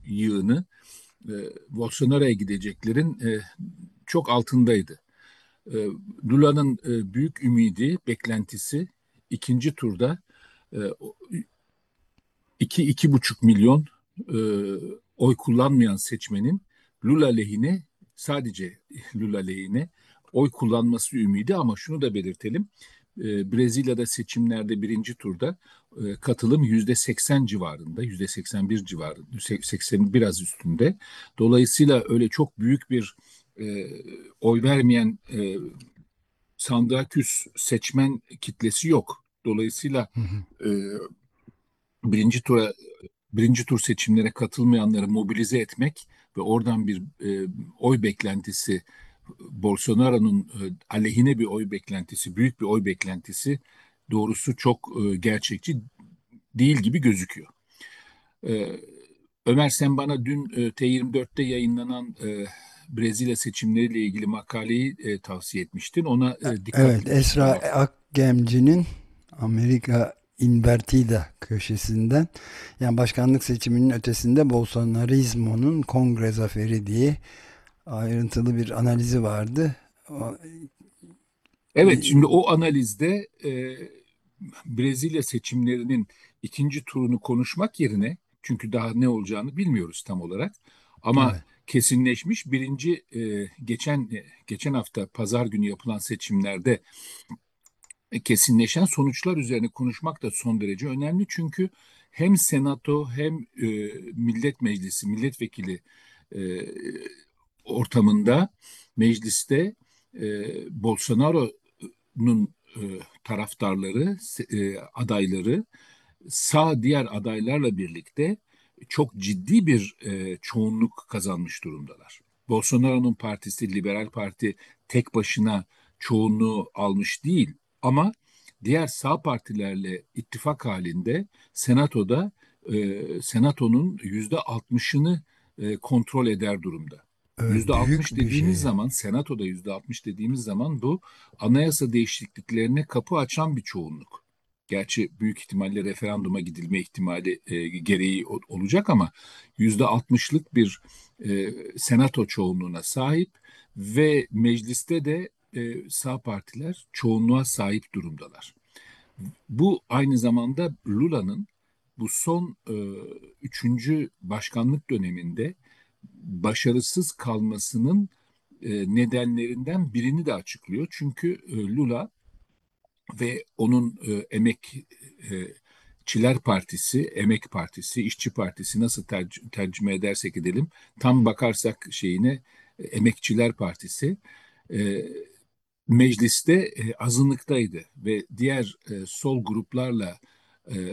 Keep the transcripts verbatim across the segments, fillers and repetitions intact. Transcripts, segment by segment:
yığını e, Bolsonaro'ya gideceklerin e, çok altındaydı. E, Lula'nın e, büyük ümidi, beklentisi ikinci turda e, iki iki buçuk milyon e, oy kullanmayan seçmenin Lula lehine, sadece Lula lehine oy kullanması ümidi. Ama şunu da belirtelim: e, Brezilya'da seçimlerde birinci turda e, katılım yüzde seksen civarında, yüzde seksen bir civarında, seksen biraz üstünde. Dolayısıyla öyle çok büyük bir e, oy vermeyen e, sandığa küs seçmen kitlesi yok. Dolayısıyla Hı hı. e, birinci tura birinci tur seçimlere katılmayanları mobilize etmek ve oradan bir e, oy beklentisi, Bolsonaro'nun e, aleyhine bir oy beklentisi, büyük bir oy beklentisi doğrusu çok e, gerçekçi değil gibi gözüküyor. E, Ömer, sen bana dün e, T yirmi dörtte yayınlanan e, Brezilya seçimleriyle ilgili makaleyi e, tavsiye etmiştin. Ona e, Evet, dikkatli bir Esra şekilde baktım. Akgemci'nin Amerika Invertida köşesinden, yani başkanlık seçiminin ötesinde Bolsonarizmo'nun kongre zaferi diye ayrıntılı bir analizi vardı. O- Evet, e, şimdi o analizde e, Brezilya seçimlerinin ikinci turunu konuşmak yerine, çünkü daha ne olacağını bilmiyoruz tam olarak, ama Evet, kesinleşmiş birinci e, geçen e, geçen hafta Pazar günü yapılan seçimlerde e, kesinleşen sonuçlar üzerine konuşmak da son derece önemli. Çünkü hem Senato hem e, Millet Meclisi, milletvekili e, ortamında, mecliste e, Bolsonaro'nun e, taraftarları, e, adayları sağ diğer adaylarla birlikte çok ciddi bir e, çoğunluk kazanmış durumdalar. Bolsonaro'nun partisi, Liberal Parti, tek başına çoğunluğu almış değil, ama diğer sağ partilerle ittifak halinde Senato'da e, Senato'nun yüzde altmışını e, kontrol eder durumda. evet, Yüzde büyük altmış bir şey dediğimiz yani. zaman, Senato'da yüzde altmış dediğimiz zaman, bu anayasa değişikliklerine kapı açan bir çoğunluk. Gerçi büyük ihtimalle referanduma gidilme ihtimali e, gereği o- olacak, ama yüzde altmışlık bir e, senato çoğunluğuna sahip ve mecliste de e, sağ partiler çoğunluğa sahip durumdalar. Bu aynı zamanda Lula'nın bu son e, üçüncü başkanlık döneminde başarısız kalmasının e, nedenlerinden birini de açıklıyor. Çünkü e, Lula ve onun e, Emekçiler Partisi, Emek Partisi, İşçi Partisi, nasıl terc- tercüme edersek edelim, tam bakarsak şeyine e, Emekçiler Partisi e, mecliste e, azınlıktaydı ve diğer e, sol gruplarla e,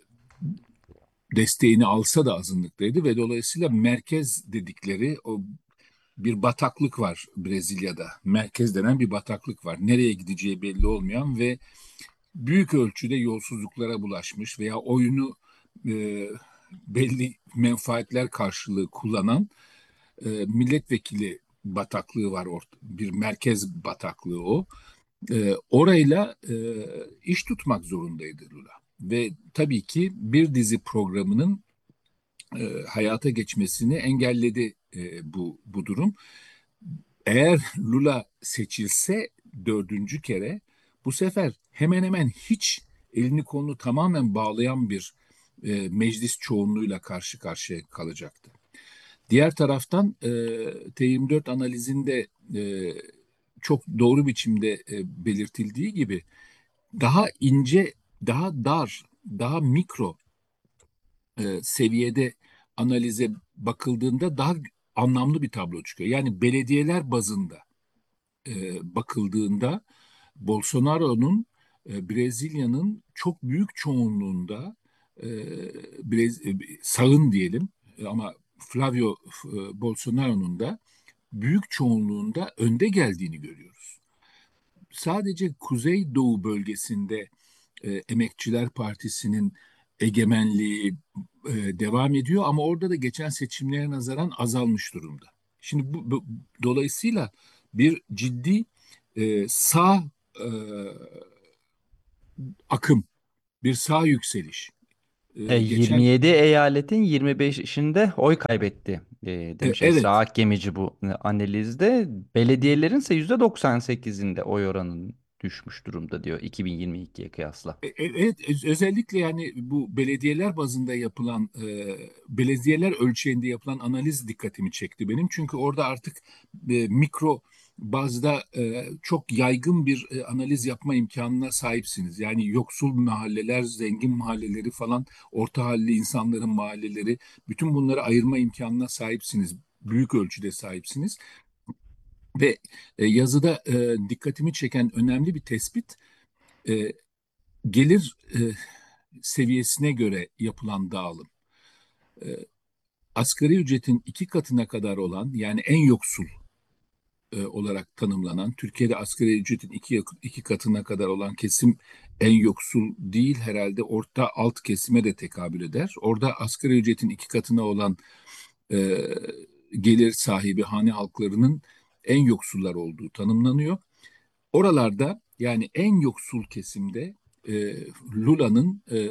desteğini alsa da azınlıktaydı ve dolayısıyla merkez dedikleri o bir bataklık var Brezilya'da. Merkez denen bir bataklık var. Nereye gideceği belli olmayan ve büyük ölçüde yolsuzluklara bulaşmış veya oyunu e, belli menfaatler karşılığı kullanan e, milletvekili bataklığı var. Orta, bir merkez bataklığı o. E, orayla e, iş tutmak zorundaydı Lula. Ve tabii ki bir dizi programının e, hayata geçmesini engelledi e, bu, bu durum. Eğer Lula seçilse dördüncü kere, bu sefer hemen hemen hiç elini kolunu tamamen bağlayan bir e, meclis çoğunluğuyla karşı karşıya kalacaktı. Diğer taraftan e, T yirmi dört analizinde e, çok doğru biçimde e, belirtildiği gibi, daha ince, daha dar, daha mikro e, seviyede analize bakıldığında daha anlamlı bir tablo çıkıyor. Yani belediyeler bazında e, bakıldığında Bolsonaro'nun e, Brezilya'nın çok büyük çoğunluğunda e, Brez, e, sağın diyelim, e, ama Flavio e, Bolsonaro'nun da büyük çoğunluğunda önde geldiğini görüyoruz. Sadece Kuzeydoğu bölgesinde e, Emekçiler Partisi'nin egemenliği e, devam ediyor, ama orada da geçen seçimlere nazaran azalmış durumda. Şimdi bu, bu- dolayısıyla bir ciddi e, sağ e, akım, bir sağ yükseliş E, E, geçen yirmi yedi eyaletin yirmi beşinde oy kaybetti e, e, demiş Esra evet. Akgemici bu e, analizde. Belediyelerin ise yüzde doksan sekizinde oy oranı düşmüş durumda diyor iki bin yirmi ikiye kıyasla. E- e- Evet, öz- özellikle yani bu belediyeler bazında yapılan, e, belediyeler ölçeğinde yapılan analiz dikkatimi çekti benim. Çünkü orada artık e, mikro bazda e, çok yaygın bir e, analiz yapma imkanına sahipsiniz. Yani yoksul mahalleler, zengin mahalleleri falan, orta halli insanların mahalleleri, bütün bunları ayırma imkanına sahipsiniz. Büyük ölçüde sahipsiniz. Ve e, yazıda e, dikkatimi çeken önemli bir tespit, e, gelir e, seviyesine göre yapılan dağılım. E, Asgari ücretin iki katına kadar olan, yani en yoksul e, olarak tanımlanan, Türkiye'de asgari ücretin iki, iki katına kadar olan kesim en yoksul değil, herhalde orta alt kesime de tekabül eder. Orada asgari ücretin iki katına olan e, gelir sahibi hane halklarının en yoksullar olduğu tanımlanıyor. Oralarda, yani en yoksul kesimde, e, Lula'nın e,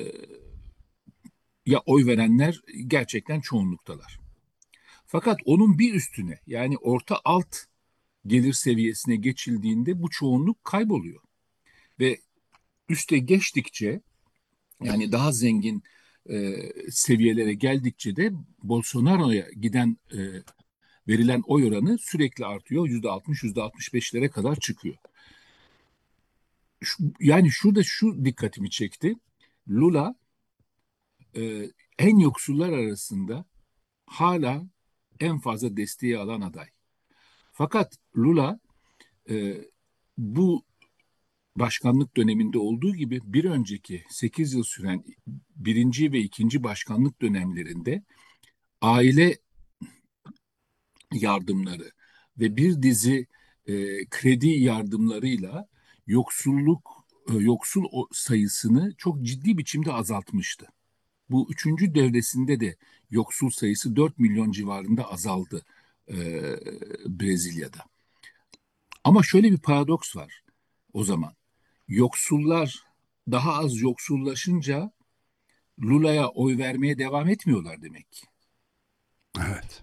ya oy verenler gerçekten çoğunluktalar. Fakat onun bir üstüne, yani orta alt gelir seviyesine geçildiğinde bu çoğunluk kayboluyor. Ve üste geçtikçe, yani daha zengin e, seviyelere geldikçe de Bolsonaro'ya giden e, verilen oy oranı sürekli artıyor. yüzde altmış, yüzde altmış beşlere kadar çıkıyor. Şu, yani şurada şu dikkatimi çekti. Lula e, en yoksullar arasında hala en fazla desteği alan aday. Fakat Lula e, bu başkanlık döneminde olduğu gibi bir önceki sekiz yıl süren birinci ve ikinci başkanlık dönemlerinde aile yardımları ve bir dizi e, kredi yardımlarıyla yoksulluk e, yoksul sayısını çok ciddi biçimde azaltmıştı. Bu üçüncü devresinde de yoksul sayısı dört milyon civarında azaldı e, Brezilya'da. Ama şöyle bir paradoks var o zaman. Yoksullar daha az yoksullaşınca Lula'ya oy vermeye devam etmiyorlar demek ki. Evet.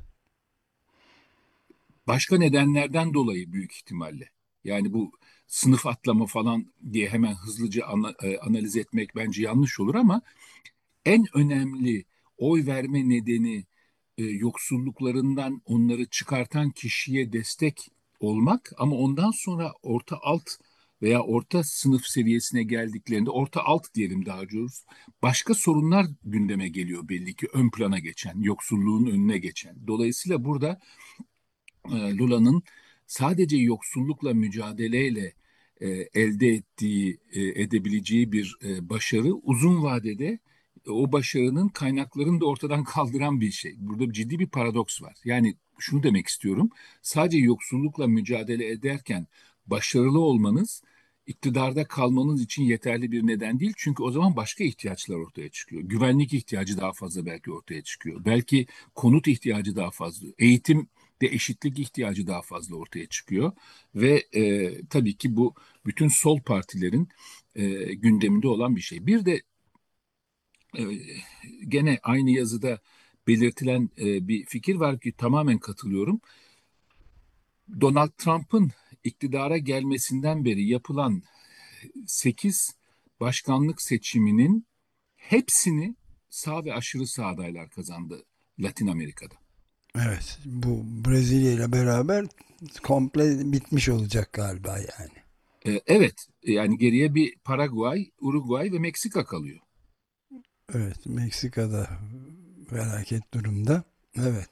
Başka nedenlerden dolayı büyük ihtimalle. Yani bu sınıf atlama falan diye hemen hızlıca ana- e, analiz etmek bence yanlış olur, ama en önemli oy verme nedeni e, yoksulluklarından onları çıkartan kişiye destek olmak, ama ondan sonra orta alt veya orta sınıf seviyesine geldiklerinde, orta alt diyelim daha doğrusu, başka sorunlar gündeme geliyor, belli ki ön plana geçen, yoksulluğun önüne geçen. Dolayısıyla burada e, Lula'nın sadece yoksullukla mücadeleyle e, elde ettiği, e, edebileceği bir e, başarı, uzun vadede e, o başarının kaynaklarını da ortadan kaldıran bir şey. Burada ciddi bir paradoks var. Yani şunu demek istiyorum, sadece yoksullukla mücadele ederken başarılı olmanız, iktidarda kalmanız için yeterli bir neden değil. Çünkü o zaman başka ihtiyaçlar ortaya çıkıyor. Güvenlik ihtiyacı daha fazla belki ortaya çıkıyor. Belki konut ihtiyacı daha fazla. Eğitim de eşitlik ihtiyacı daha fazla ortaya çıkıyor ve e, tabii ki bu bütün sol partilerin e, gündeminde olan bir şey. Bir de e, gene aynı yazıda belirtilen e, bir fikir var ki tamamen katılıyorum. Donald Trump'ın iktidara gelmesinden beri yapılan sekiz başkanlık seçiminin hepsini sağ ve aşırı sağ adaylar kazandı Latin Amerika'da. Evet. Bu Brezilya ile beraber komple bitmiş olacak galiba yani. E, evet, yani geriye bir Paraguay, Uruguay ve Meksika kalıyor. Evet. Meksika'da felaket durumda. Evet.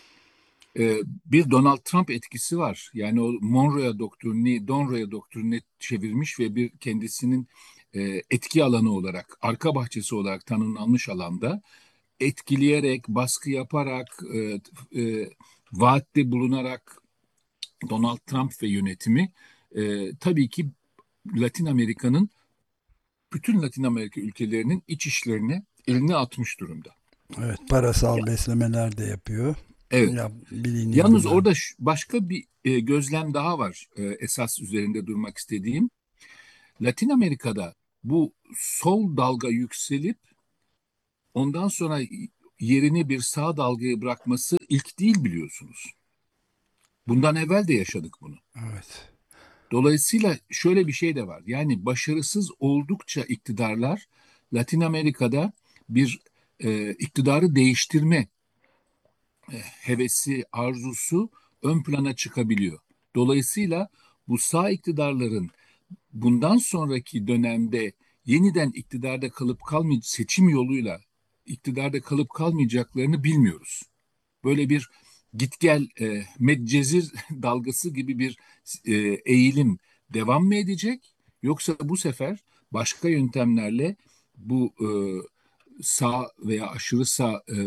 E, bir Donald Trump etkisi var. Yani o Monroe doktrini, Donroe doktrinine çevirmiş ve bir kendisinin e, etki alanı olarak, arka bahçesi olarak tanımlanmış alanda etkileyerek, baskı yaparak, e, e, vaatte bulunarak Donald Trump ve yönetimi e, tabii ki Latin Amerika'nın, bütün Latin Amerika ülkelerinin iç işlerine elini atmış durumda. Evet. Parasal beslemeler de yapıyor. Evet. Ya, biliniyor Yalnız bunlar. orada ş- başka bir e, gözlem daha var, e, esas üzerinde durmak istediğim. Latin Amerika'da bu sol dalga yükselip Ondan sonra yerini bir sağ dalgaya bırakması ilk değil, biliyorsunuz. Bundan evvel de yaşadık bunu. Evet. Dolayısıyla şöyle bir şey de var. Yani başarısız oldukça iktidarlar Latin Amerika'da bir e, iktidarı değiştirme e, hevesi, arzusu ön plana çıkabiliyor. Dolayısıyla bu sağ iktidarların bundan sonraki dönemde yeniden iktidarda kalıp kalmayacak, seçim yoluyla iktidarda kalıp kalmayacaklarını bilmiyoruz. Böyle bir git gel e, medcezir dalgası gibi bir e, eğilim devam mı edecek? Yoksa bu sefer başka yöntemlerle bu e, sağ veya aşırı sağ e,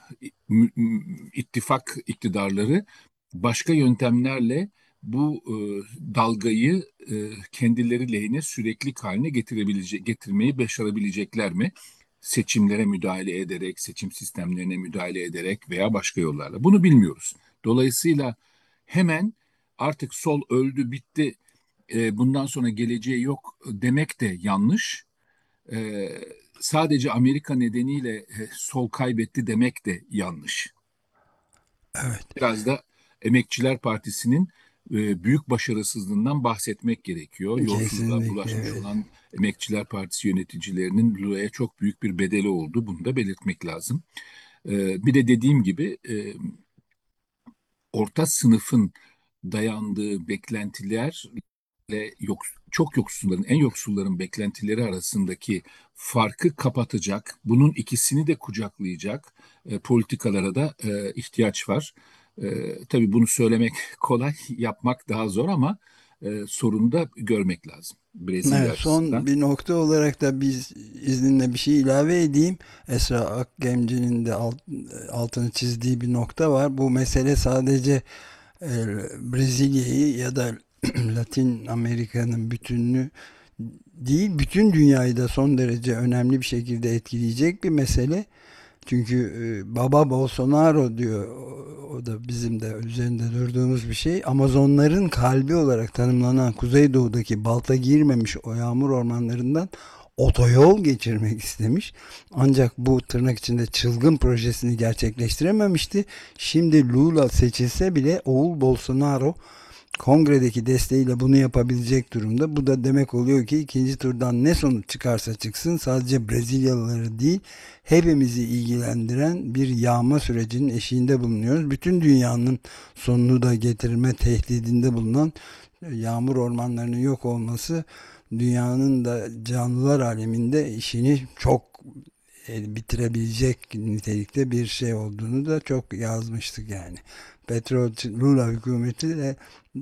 ittifak iktidarları başka yöntemlerle bu e, dalgayı e, kendileri lehine sürekli haline getirebilecek, getirmeyi başarabilecekler mi? Seçimlere müdahale ederek, seçim sistemlerine müdahale ederek veya başka yollarla. Bunu bilmiyoruz. Dolayısıyla hemen artık sol öldü, bitti, e, bundan sonra geleceği yok demek de yanlış. E, Sadece Amerika nedeniyle e, sol kaybetti demek de yanlış. Evet. Biraz da Emekçiler Partisi'nin e, büyük başarısızlığından bahsetmek gerekiyor. Yolsuzluğa Kesinlikle bulaşmış evet. olan Emekçiler Partisi yöneticilerinin Lula'ya çok büyük bir bedeli oldu. Bunu da belirtmek lazım. E, bir de dediğim gibi e, orta sınıfın dayandığı beklentilerle yok, çok yoksulların, en yoksulların beklentileri arasındaki farkı kapatacak, bunun ikisini de kucaklayacak e, politikalara da e, ihtiyaç var. E, tabii bunu söylemek kolay, yapmak daha zor ama e, sorunu da görmek lazım Brezilya Evet, açısından. son bir nokta olarak da biz izninle bir şey ilave edeyim. Esra Akgemci'nin de alt- altını çizdiği bir nokta var. Bu mesele sadece e, Brezilya'yı ya da Latin Amerika'nın bütününü değil, bütün dünyayı da son derece önemli bir şekilde etkileyecek bir mesele. Çünkü e, Baba Bolsonaro diyor, o, o da bizim de üzerinde durduğumuz bir şey. Amazonların kalbi olarak tanımlanan Kuzeydoğu'daki balta girmemiş o yağmur ormanlarından otoyol geçirmek istemiş. Ancak bu tırnak içinde çılgın projesini gerçekleştirememişti. Şimdi Lula seçilse bile oğul Bolsonaro Kongredeki desteğiyle bunu yapabilecek durumda. Bu da demek oluyor ki ikinci turdan ne sonuç çıkarsa çıksın sadece Brezilyalıları değil hepimizi ilgilendiren bir yağma sürecinin eşiğinde bulunuyoruz. Bütün dünyanın sonunu da getirme tehdidinde bulunan yağmur ormanlarının yok olması dünyanın da canlılar aleminde işini çok e, bitirebilecek nitelikte bir şey olduğunu da çok yazmıştık yani. Petrol Lula hükümeti de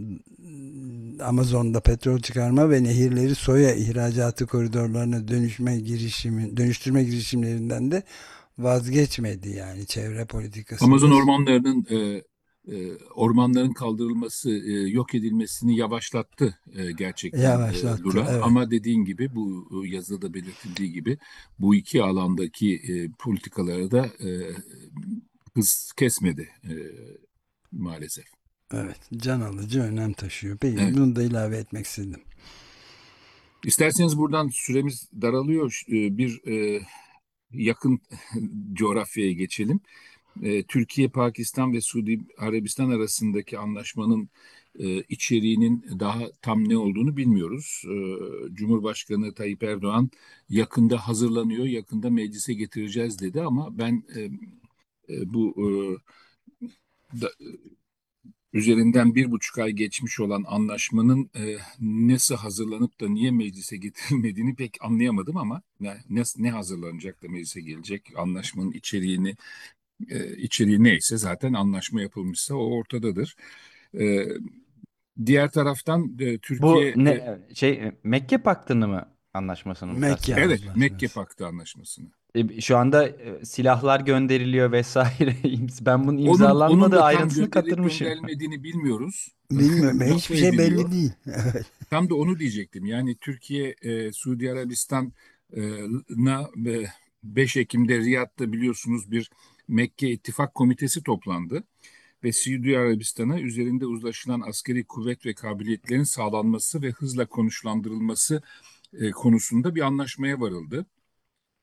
Amazon'da petrol çıkarma ve nehirleri soya ihracatı koridorlarına dönüşme girişimi, dönüştürme girişimlerinden de vazgeçmedi yani çevre Amazon politikasında ormanlarının e, e, ormanların kaldırılması, e, yok edilmesini yavaşlattı e, gerçekten e, yavaşlattı. Lula. Evet. Ama dediğin gibi bu e, yazıda belirtildiği gibi bu iki alandaki e, politikaları da e, hız kesmedi e, maalesef. Evet. Can alıcı önem taşıyor. Peki Evet. bunu da ilave etmek istedim. İsterseniz buradan süremiz daralıyor. E, Bir e, yakın coğrafyaya geçelim. E, Türkiye, Pakistan ve Suudi Arabistan arasındaki anlaşmanın e, içeriğinin daha tam ne olduğunu bilmiyoruz. E, Cumhurbaşkanı Tayyip Erdoğan yakında hazırlanıyor, yakında meclise getireceğiz dedi ama ben e, e, bu e, da, üzerinden bir buçuk ay geçmiş olan anlaşmanın e, nasıl hazırlanıp da niye meclise getirilmediğini pek anlayamadım ama ne, ne, ne hazırlanacak da meclise gelecek, anlaşmanın içeriğini e, içeriği neyse zaten anlaşma yapılmışsa o ortadadır. E, Diğer taraftan e, Bu Türkiye e, ne şey Mekke Paktı'nı mı anlaşmasını mı Mekke kastediyorsun? evet, Mekke Anlaşması. Paktı anlaşmasını. E, Şu anda e, silahlar gönderiliyor vesaire. Ben bunun Onun onun imzalanmadığı da tam ayrıntısını gönderilip katırmışım. gönderilmediğini bilmiyoruz. Bilmiyorum. Lafı Hiçbir şey belli ediliyor. değil. Evet. Tam da onu diyecektim. Yani Türkiye, e, Suudi Arabistan'a e, beş Ekim'de Riyad'da biliyorsunuz bir Mekke İttifak Komitesi toplandı ve Suudi Arabistan'a üzerinde uzlaşılan askeri kuvvet ve kabiliyetlerin sağlanması ve hızla konuşlandırılması e, konusunda bir anlaşmaya varıldı.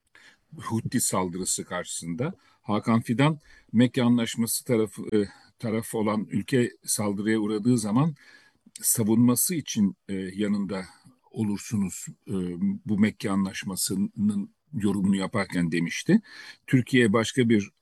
Hutti saldırısı karşısında. Hakan Fidan Mekke Anlaşması tarafı e, tarafı olan ülke saldırıya uğradığı zaman savunması için e, yanında olursunuz e, bu Mekke Anlaşması'nın yorumunu yaparken demişti. Türkiye başka bir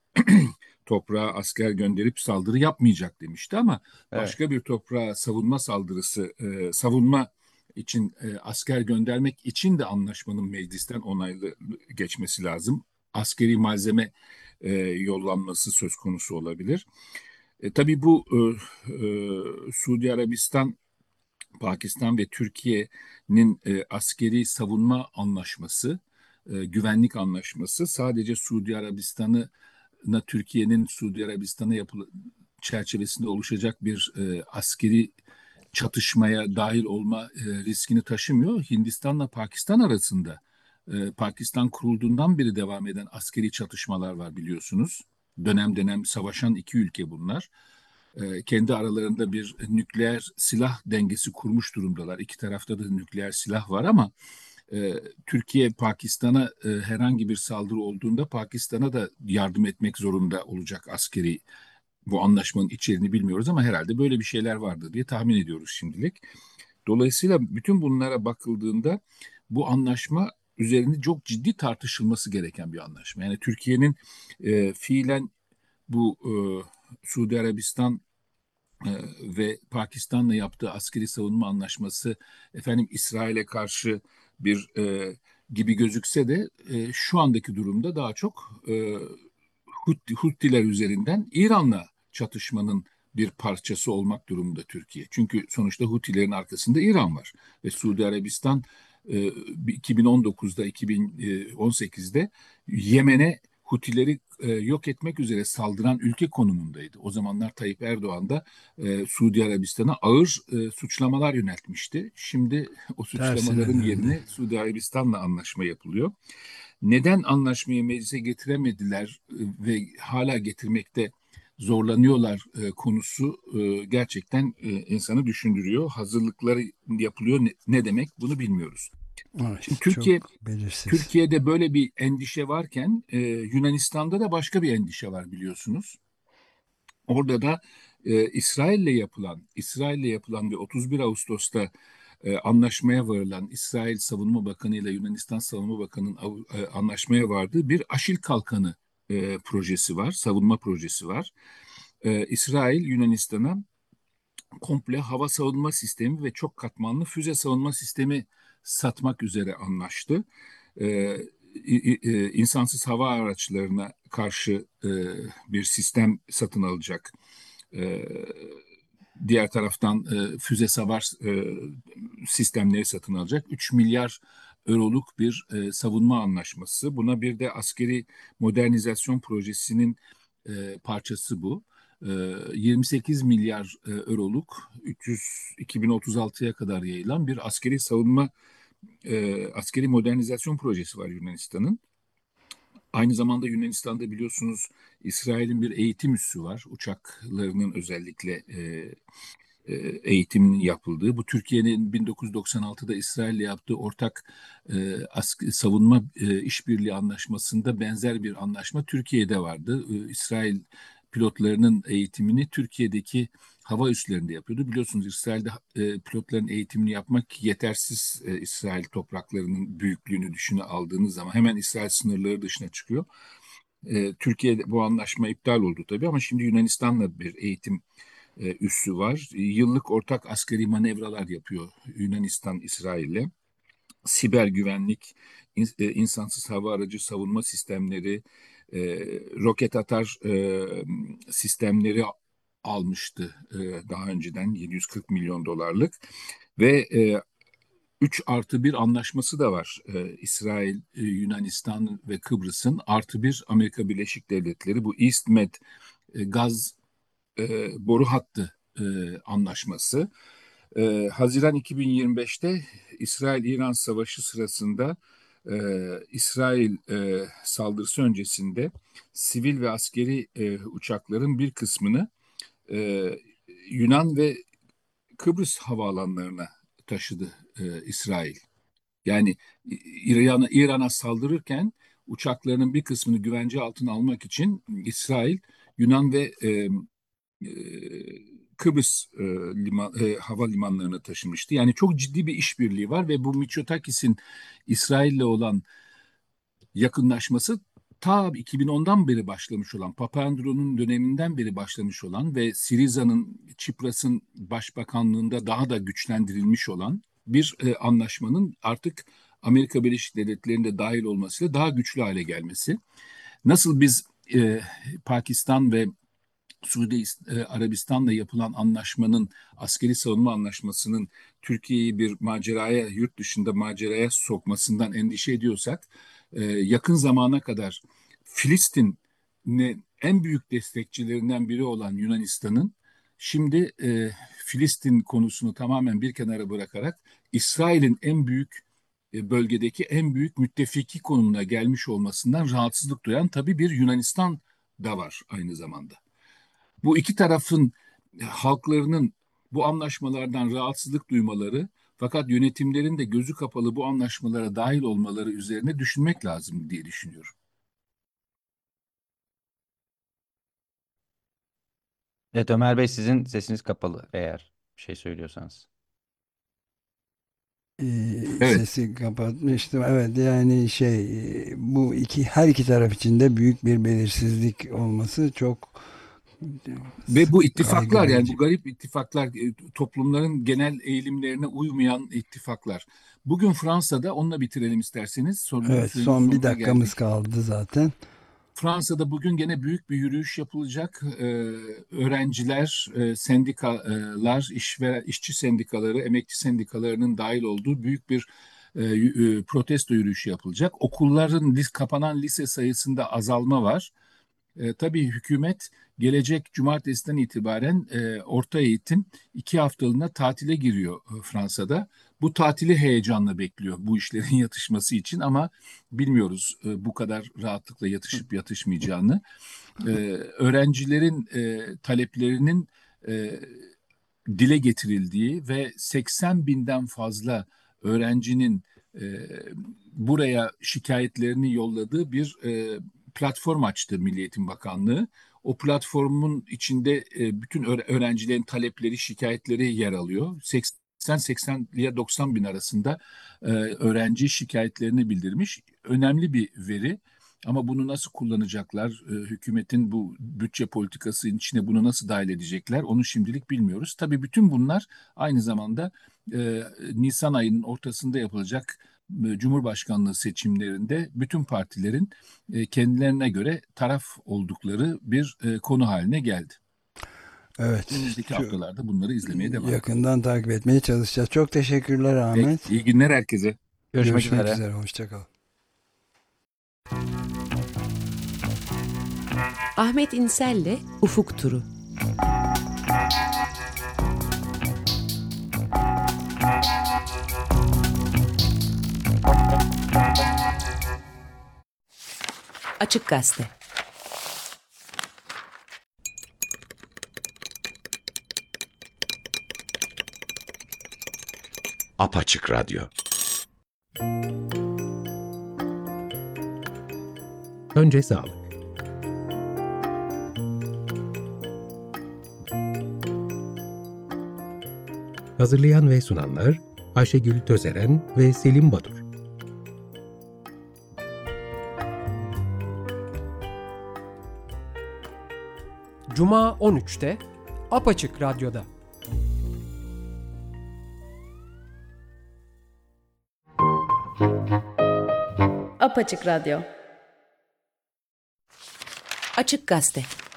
toprağa asker gönderip saldırı yapmayacak demişti ama Evet. başka bir toprağa savunma saldırısı, e, savunma için e, asker göndermek için de anlaşmanın meclisten onaylı geçmesi lazım. Askeri malzeme e, yollanması söz konusu olabilir. E, tabii bu e, e, Suudi Arabistan, Pakistan ve Türkiye'nin e, askeri savunma anlaşması, e, güvenlik anlaşması sadece Suudi Arabistan'ı Türkiye'nin Suudi Arabistan'a yapılı çerçevesinde oluşacak bir e, askeri çatışmaya dahil olma e, riskini taşımıyor. Hindistan'la Pakistan arasında e, Pakistan kurulduğundan beri devam eden askeri çatışmalar var biliyorsunuz. Dönem dönem savaşan iki ülke bunlar. E, kendi aralarında bir nükleer silah dengesi kurmuş durumdalar. İki tarafta da nükleer silah var ama e, Türkiye Pakistan'a e, herhangi bir saldırı olduğunda Pakistan'a da yardım etmek zorunda olacak askeri. Bu anlaşmanın içeriğini bilmiyoruz ama herhalde böyle bir şeyler vardı diye tahmin ediyoruz şimdilik. Dolayısıyla bütün bunlara bakıldığında bu anlaşma üzerinde çok ciddi tartışılması gereken bir anlaşma. Yani Türkiye'nin e, fiilen bu e, Suudi Arabistan e, ve Pakistan'la yaptığı askeri savunma anlaşması efendim İsrail'e karşı bir e, gibi gözükse de e, şu andaki durumda daha çok e, Hutti, Huttiler üzerinden İran'la çatışmanın bir parçası olmak durumunda Türkiye. Çünkü sonuçta Hutilerin arkasında İran var ve Suudi Arabistan e, iki bin on dokuzda iki bin on sekizde Yemen'e Hutileri e, yok etmek üzere saldıran ülke konumundaydı. O zamanlar Tayyip Erdoğan da e, Suudi Arabistan'a ağır e, suçlamalar yöneltmişti. Şimdi o Tersine suçlamaların döndü. yerine Suudi Arabistan'la anlaşma yapılıyor. Neden anlaşmayı meclise getiremediler e, ve hala getirmekte zorlanıyorlar e, konusu e, gerçekten e, insanı düşündürüyor. Hazırlıkları yapılıyor ne, ne demek bunu bilmiyoruz. Şimdi Evet, çok Türkiye belirsiz. Türkiye'de böyle bir endişe varken e, Yunanistan'da da başka bir endişe var biliyorsunuz. Orada da e, İsrail'le yapılan İsrail'le yapılan ve otuz bir Ağustos'ta e, anlaşmaya varılan İsrail Savunma Bakanı ile Yunanistan Savunma Bakanı'nın av- e, anlaşmaya vardığı bir Aşil Kalkanı e, projesi var, savunma projesi var. E, İsrail Yunanistan'a komple hava savunma sistemi ve çok katmanlı füze savunma sistemi satmak üzere anlaştı. E, i- insansız hava araçlarına karşı e, bir sistem satın alacak. E, Diğer taraftan e, füze savar e, sistemleri satın alacak. üç milyar euroluk bir e, savunma anlaşması. Buna bir de askeri modernizasyon projesinin e, parçası bu. E, yirmi sekiz milyar e, euroluk üç yüz iki bin otuz altıya kadar yayılan bir askeri savunma e, askeri modernizasyon projesi var Yunanistan'ın. Aynı zamanda Yunanistan'da biliyorsunuz İsrail'in bir eğitim üssü var. Uçaklarının özellikle e, e, eğitimin yapıldığı. Bu Türkiye'nin bin dokuz yüz doksan altıda İsrail'le yaptığı ortak e, ask- savunma e, işbirliği anlaşmasında benzer bir anlaşma Türkiye'de vardı. E, İsrail pilotlarının eğitimini Türkiye'deki hava üslerinde yapıyordu. Biliyorsunuz İsrail'de e, pilotların eğitimini yapmak yetersiz. E, İsrail topraklarının büyüklüğünü düşüne aldığınız zaman hemen İsrail sınırları dışına çıkıyor. E, Türkiye'de bu anlaşma iptal oldu tabii ama şimdi Yunanistan'la bir eğitim e, üssü var. Yıllık ortak askeri manevralar yapıyor Yunanistan İsrail'le. Siber güvenlik, in- e, insansız hava aracı savunma sistemleri, e, roket atar e, sistemleri almıştı e, daha önceden yedi yüz kırk milyon dolarlık ve e, üç artı bir anlaşması da var. E, İsrail, e, Yunanistan ve Kıbrıs'ın artı bir Amerika Birleşik Devletleri bu East Med e, gaz e, boru hattı e, anlaşması. E, Haziran iki bin yirmi beşte İsrail-İran savaşı sırasında e, İsrail e, saldırısı öncesinde sivil ve askeri e, uçakların bir kısmını e, Yunan ve Kıbrıs havaalanlarına taşıdı e, İsrail. Yani İran'a İran'a saldırırken uçaklarının bir kısmını güvence altına almak için İsrail, Yunan ve e, e, Kıbrıs e, liman, e, havalimanlarına taşımıştı. Yani çok ciddi bir işbirliği var ve bu Mitsotakis'in İsrail'le olan yakınlaşması ta iki bin ondan beri başlamış olan, Papandreou'nun döneminden beri başlamış olan ve Siriza'nın, Çipras'ın başbakanlığında daha da güçlendirilmiş olan bir e, anlaşmanın artık Amerika Birleşik Devletleri'nde dahil olmasıyla daha güçlü hale gelmesi. Nasıl biz e, Pakistan ve Suudi e, Arabistan'la yapılan anlaşmanın, askeri savunma anlaşmasının Türkiye'yi bir maceraya, yurt dışında maceraya sokmasından endişe ediyorsak, e, yakın zamana kadar Filistin'in en büyük destekçilerinden biri olan Yunanistan'ın şimdi e, Filistin konusunu tamamen bir kenara bırakarak İsrail'in en büyük e, bölgedeki en büyük müttefiki konumuna gelmiş olmasından rahatsızlık duyan tabii bir Yunanistan da var aynı zamanda. Bu iki tarafın e, halklarının bu anlaşmalardan rahatsızlık duymaları, fakat yönetimlerin de gözü kapalı bu anlaşmalara dahil olmaları üzerine düşünmek lazım diye düşünüyorum. Evet Ömer Bey, sizin sesiniz kapalı eğer bir şey söylüyorsanız. Ee, Evet. sesi kapatmıştım. Evet, yani şey, e, bu iki her iki taraf için de büyük bir belirsizlik olması çok Ve bu kaygı ittifaklar, yani bu verici. garip ittifaklar, e, toplumların genel eğilimlerine uymayan ittifaklar. Bugün Fransa'da, onunla bitirelim isterseniz. Sorunun Evet, süremizin son bir sonuna dakikamız geldik. kaldı zaten. Fransa'da bugün gene büyük bir yürüyüş yapılacak. Ee, öğrenciler, e, sendikalar, iş ve işçi sendikaları, emekçi sendikalarının dahil olduğu büyük bir e, y- e, protesto yürüyüşü yapılacak. Okulların lis- kapanan lise sayısında azalma var. E, tabii hükümet gelecek cumartesiden itibaren e, orta eğitim iki haftalığına tatile giriyor e, Fransa'da. Bu tatili heyecanla bekliyor bu işlerin yatışması için, ama bilmiyoruz e, bu kadar rahatlıkla yatışıp yatışmayacağını. E, öğrencilerin e, taleplerinin e, dile getirildiği ve seksen binden fazla öğrencinin e, buraya şikayetlerini yolladığı bir e, platform açtı Milli Eğitim Bakanlığı. O platformun içinde e, bütün öğrencilerin talepleri, şikayetleri yer alıyor. seksen seksen ile doksan bin arasında e, öğrenci şikayetlerini bildirmiş. Önemli bir veri. Ama bunu nasıl kullanacaklar, e, hükümetin bu bütçe politikası içine bunu nasıl dahil edecekler, onu şimdilik bilmiyoruz. Tabii bütün bunlar aynı zamanda e, Nisan ayının ortasında yapılacak e, Cumhurbaşkanlığı seçimlerinde bütün partilerin e, kendilerine göre taraf oldukları bir e, konu haline geldi. Evet, Önümüzdeki şu, haftalarda bunları izlemeye devam edelim. yakından takip etmeye çalışacağız. Çok teşekkürler Peki, Ahmet. iyi günler herkese. Görüşmek Görüşmek üzere. üzere, hoşça kal. Ahmet İnsel'le Ufuk Turu. Açık Gazete. Apaçık Radyo. Önce sağlık. Hazırlayan ve sunanlar Ayşegül Tözeren ve Selim Badur. Cuma on üçte Apaçık Radyo'da. Apaçık Radyo. Açık Gazete.